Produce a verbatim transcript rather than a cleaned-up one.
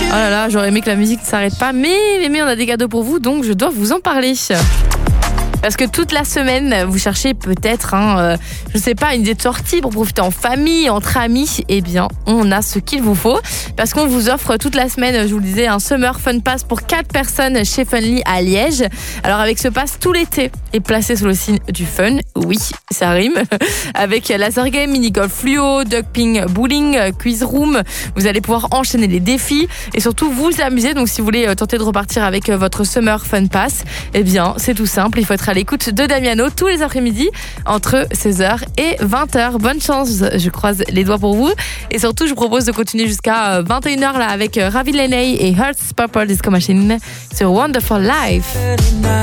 Oh là là, j'aurais aimé que la musique ne s'arrête pas, mais, mais, mais on a des cadeaux pour vous, donc je dois vous en parler. Parce que toute la semaine, vous cherchez peut-être, hein, euh, je sais pas, une idée de sortie pour profiter en famille, entre amis. Eh bien, on a ce qu'il vous faut. Parce qu'on vous offre toute la semaine, je vous le disais, un Summer Fun Pass pour quatre personnes chez Funly à Liège. Alors avec ce pass, tout l'été est placé sous le signe du fun. Oui, ça rime. Avec laser game, mini-golf fluo, duckping, bowling, quiz room. Vous allez pouvoir enchaîner les défis et surtout vous amuser. Donc si vous voulez tenter de repartir avec votre Summer Fun Pass, eh bien, c'est tout simple. Il faut être à l'écoute de Damiano tous les après-midi entre seize heures et vingt heures. Bonne chance, je croise les doigts pour vous. Et surtout, je vous propose de continuer jusqu'à vingt et une heures là avec Ravi Leney et Hearts Purple Disco Machine sur Wonderful Life.